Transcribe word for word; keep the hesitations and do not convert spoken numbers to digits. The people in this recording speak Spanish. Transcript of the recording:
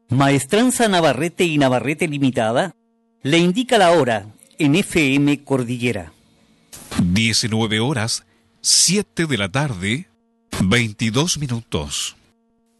Maestranza Navarrete y Navarrete Limitada le indica la hora en F M Cordillera. diecinueve horas, siete de la tarde, veintidós minutos.